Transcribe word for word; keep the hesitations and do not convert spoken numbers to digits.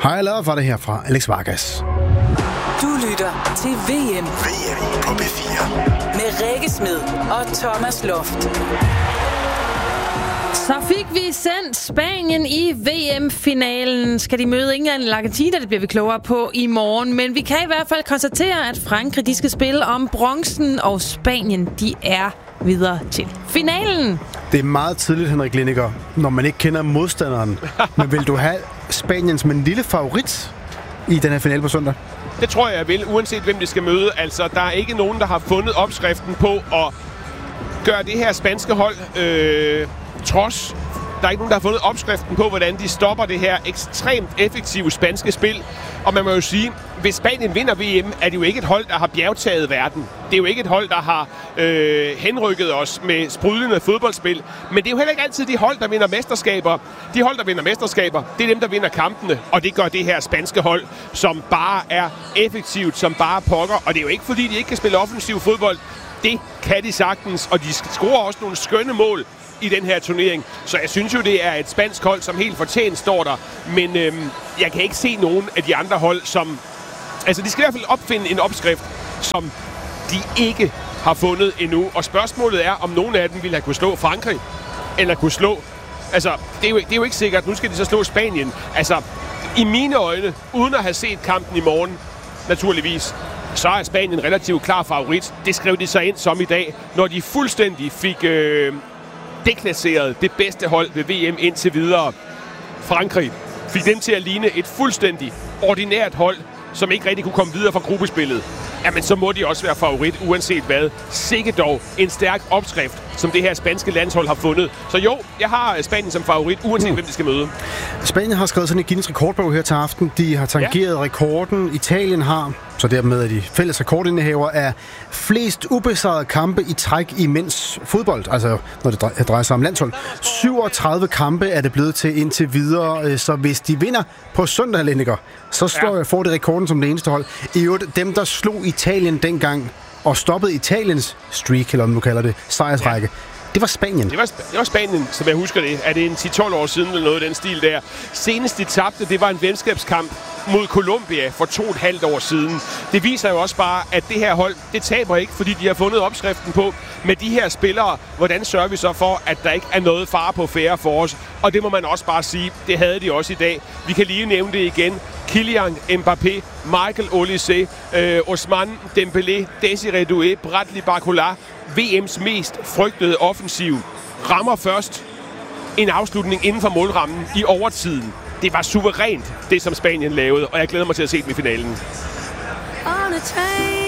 Hej, Love var det her fra Alex Vargas. Du lytter til V M. V M på B fire. Med Rikke Smed og Thomas Loft. Så fik vi sendt Spanien i V M-finalen. Skal de møde England eller Argentina? Det bliver vi klogere på i morgen. Men vi kan i hvert fald konstatere, at Frankrig de skal spille om bronzen, og Spanien de er videre til finalen. Det er meget tidligt, Henrik Lindiger, når man ikke kender modstanderen. Men vil du have Spanien som en lille favorit i den her finale på søndag? Det tror jeg, jeg vil, uanset hvem de skal møde. Altså, der er ikke nogen, der har fundet opskriften på at gøre det her spanske hold øh, trods. Der er ikke nogen, der har fundet opskriften på, hvordan de stopper det her ekstremt effektive spanske spil. Og man må jo sige, hvis Spanien vinder V M, er det jo ikke et hold, der har bjergtaget verden. Det er jo ikke et hold, der har øh, henrykket os med sprudlende fodboldspil. Men det er jo heller ikke altid de hold, der vinder mesterskaber. De hold, der vinder mesterskaber, det er dem, der vinder kampene. Og det gør det her spanske hold, som bare er effektivt, som bare pokker. Og det er jo ikke, fordi de ikke kan spille offensiv fodbold. Det kan de sagtens, og de scorer også nogle skønne mål i den her turnering. Så jeg synes jo, det er et spansk hold, som helt fortjent står der. Men øhm, jeg kan ikke se nogen af de andre hold, som... Altså, de skal i hvert fald opfinde en opskrift, som de ikke har fundet endnu. Og spørgsmålet er, om nogen af dem ville have kunne slå Frankrig, eller kunne slå... Altså, det er jo, det er jo ikke sikkert. Nu skal de så slå Spanien. Altså, i mine øjne, uden at have set kampen i morgen, naturligvis, så er Spanien relativt klar favorit. Det skrev de så ind som i dag, når de fuldstændig fik... Øh, deklasseret det bedste hold ved V M indtil videre. Frankrig fik dem til at ligne et fuldstændig ordinært hold, som ikke rigtig kunne komme videre fra gruppespillet. Jamen, så må de også være favorit, uanset hvad. Sikke dog en stærk opskrift, som det her spanske landshold har fundet. Så jo, jeg har Spanien som favorit, uanset mm. hvem de skal møde. Spanien har skrevet sådan en Guinness rekordbog her til aften. De har tangeret ja. rekorden. Italien har, så dermed er de fælles rekordindehaver af flest ubesejrede kampe i træk i mænds fodbold. Altså, når det drejer sig om landshold. syvogtredive kampe er det blevet til indtil videre. Så hvis de vinder på søndag, Lindiger, så slår, ja. får de rekorden som det eneste hold. I øvrigt, dem der slog Italien dengang og stoppede Italiens streak, eller om du kalder det, sejrsrække. Ja. Det var Spanien. Det var, det var Spanien, som jeg husker det. Er det en ti tolv år siden, eller noget af den stil der? Senest de tabte, det var en venskabskamp mod Colombia for to og et halvt år siden. Det viser jo også bare, at det her hold, det taber ikke, fordi de har fundet opskriften på med de her spillere. Hvordan sørger vi så for, at der ikke er noget fare på færre for os? Og det må man også bare sige, det havde de også i dag. Vi kan lige nævne det igen. Kylian Mbappé, Michael Olise, øh, Ousmane Dembélé, Desiré Doué, Bradley Barcola, V M's mest frygtede offensiv, rammer først en afslutning inden for målrammen i overtiden. Det var suverænt, det som Spanien lavede, og jeg glæder mig til at se dem i finalen.